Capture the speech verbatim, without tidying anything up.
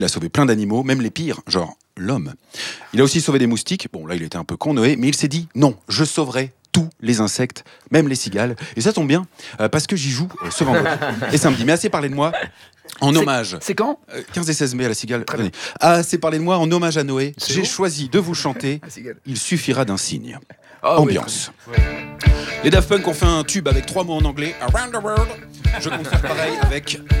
Il a sauvé plein d'animaux, même les pires, genre l'homme. Il a aussi sauvé des moustiques. Bon, là, il était un peu con, Noé, mais il s'est dit non, je sauverai tous les insectes, même les cigales. Et ça tombe bien, euh, parce que j'y joue euh, ce vendredi et samedi. Mais assez parlé de moi. En hommage. C'est quand euh, quinze et seize mai à la Cigale. Venez. Ah, assez parlé de moi en hommage à Noé. C'est J'ai où choisi de vous chanter Il suffira d'un signe. Ah, Ambiance. oui, oui. Les Daft Punk ont fait un tube avec trois mots en anglais. Around the world. Je compte faire pareil avec